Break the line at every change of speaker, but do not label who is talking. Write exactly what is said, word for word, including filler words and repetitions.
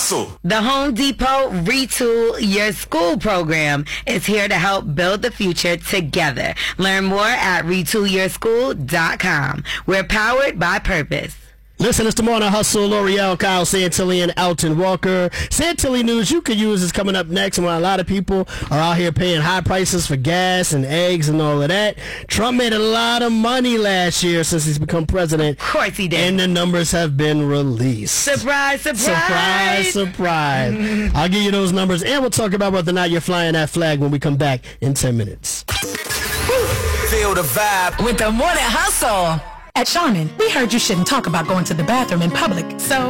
Hustle.
The Home Depot Retool Your School program is here to help build the future together. Learn more at retool your school dot com. We're powered by purpose.
Listen, it's the Morning Hustle. L'Oreal, Kyle Santilli, and Elton Walker. Santilli news you could use is coming up next. And when a lot of people are out here paying high prices for gas and eggs and all of that, Trump made a lot of money last year since he's become president.
Of course he did.
And the numbers have been released.
Surprise, surprise.
Surprise, surprise. I'll give you those numbers, and we'll talk about whether or not you're flying that flag when we come back in ten minutes.
Feel the vibe
with the Morning Hustle.
At Charmin, we heard you shouldn't talk about going to the bathroom in public, so